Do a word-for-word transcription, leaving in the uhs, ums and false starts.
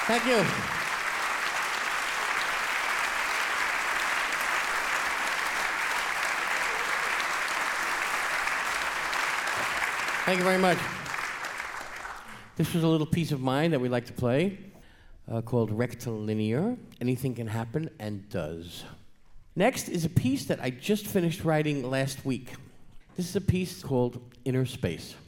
Thank you. Thank you very much. This was a little piece of mine that we like to play uh, called Rectilinear. Anything can happen and does. Next is a piece that I just finished writing last week. This is a piece called Inner Space.